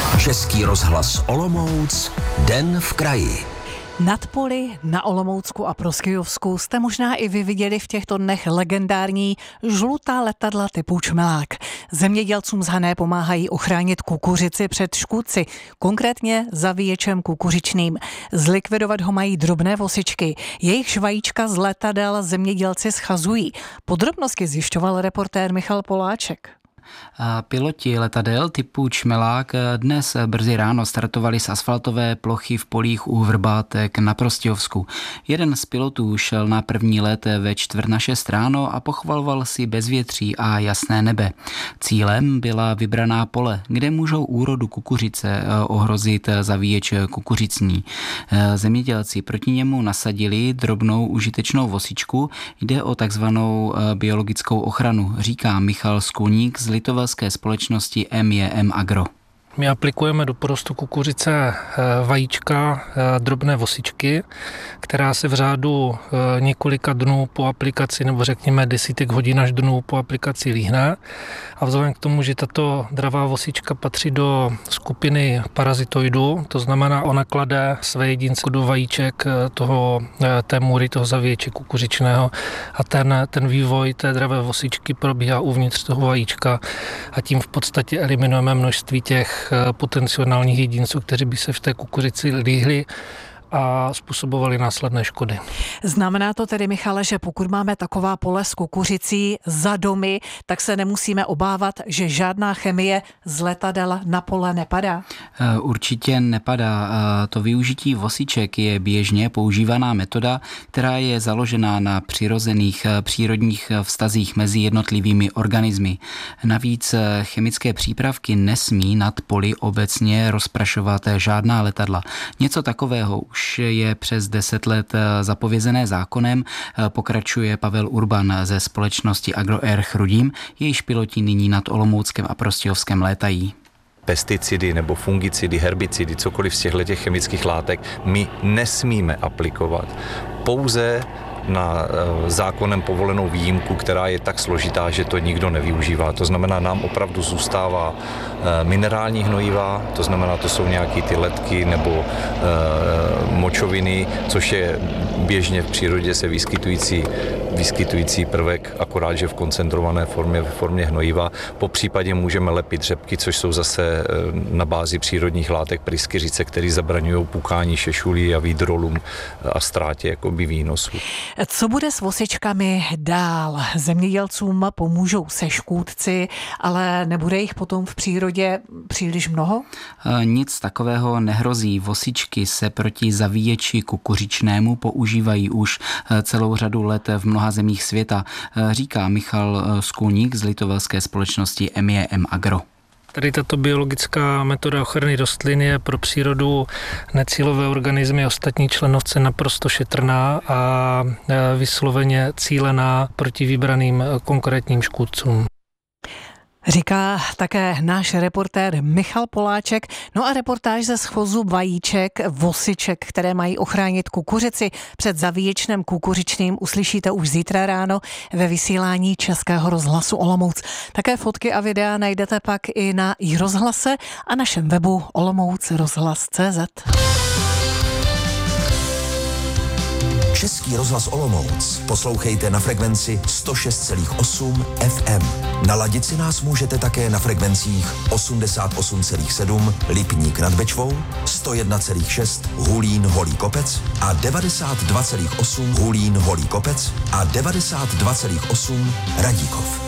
Český rozhlas Olomouc, Den v kraji. Nad poli na Olomoucku a Proskyjovsku jste možná i vy viděli v těchto dnech legendární žlutá letadla typu čmelák. Zemědělcům z Hané pomáhají ochránit kukuřici před škůdci, konkrétně zavíječem kukuřičným. Zlikvidovat ho mají drobné vosičky. Jejich vajíčka z letadel zemědělci schazují. Podrobnosti zjišťoval reportér Michal Poláček. Piloti letadel typu čmelák dnes brzy ráno startovali z asfaltové plochy v polích u Vrbátek na Prostějovsku. Jeden z pilotů šel na první let ve 5:45 ráno a pochvaloval si bezvětří a jasné nebe. Cílem byla vybraná pole, kde můžou úrodu kukuřice ohrozit zavíječ kukuřicní. Zemědělci proti němu nasadili drobnou užitečnou vosičku, jde o takzvanou biologickou ochranu, říká Michal Skulník z litovské společnosti MEM Agro. My aplikujeme do porostu kukuřice vajíčka, drobné vosičky, která se v řádu několika dnů po aplikaci, nebo řekněme desítek hodin až dnů po aplikaci líhne. A vzhledem k tomu, že tato dravá vosička patří do skupiny parazitoidů, to znamená, ona klade své jedince do vajíček té můry, toho zavíječe kukuřičného, a ten vývoj té dravé vosičky probíhá uvnitř toho vajíčka a tím v podstatě eliminujeme množství těch potenciálních jedinců, kteří by se v té kukuřici líhli a způsobovali následné škody. Znamená to tedy, Michale, že pokud máme taková pole s kukuřicí za domy, tak se nemusíme obávat, že žádná chemie z letadel na pole nepadá? Určitě nepadá. To využití vosiček je běžně používaná metoda, která je založená na přirozených přírodních vztazích mezi jednotlivými organismy. Navíc chemické přípravky nesmí nad poli obecně rozprašovat žádná letadla. Něco takového už je přes 10 let zapovězené zákonem, pokračuje Pavel Urban ze společnosti AgroAir Chrudím, jejíž piloti nyní nad Olomouckem a Prostějovskem létají. Pesticidy nebo fungicidy, herbicidy, cokoliv z těchto chemických látek my nesmíme aplikovat. Pouze na zákonem povolenou výjimku, která je tak složitá, že to nikdo nevyužívá. To znamená, nám opravdu zůstává minerální hnojiva, to znamená, to jsou nějaké ty letky nebo močoviny, což je běžně v přírodě se vyskytující prvek, akorát, že v koncentrované formě, ve formě hnojiva. Po případě můžeme lepit řepky, což jsou zase na bázi přírodních látek pryskyřice, které zabraňují pukání šešulí a výdrolům a ztrátě jakoby výnosu. Co bude s vosičkami dál? Zemědělcům pomůžou se škůdci, ale nebude jich potom v přírodě příliš mnoho? Nic takového nehrozí. Vosičky se proti zavíječi kukuřičnému používají už celou řadu let v mnoha zemích světa, říká Michal Skulník z litovské společnosti MEM Agro. Tady tato biologická metoda ochrany rostlin je pro přírodu, necílové organismy, ostatní členovce naprosto šetrná a vysloveně cílená proti vybraným konkrétním škůdcům. Říká také náš reportér Michal Poláček. No a reportáž ze schozu vajíček, vosiček, které mají ochránit kukuřici před zavíječným kukuřičným, uslyšíte už zítra ráno ve vysílání Českého rozhlasu Olomouc. Také fotky a videa najdete pak i na iRozhlase a našem webu olomoucrozhlas.cz. Český rozhlas Olomouc poslouchejte na frekvenci 106,8 FM. Naladit si nás můžete také na frekvencích 88,7 Lipník nad Bečvou, 101,6 Hulín Holý Kopec a 92,8 Hulín Holý Kopec a 92,8 Radíkov.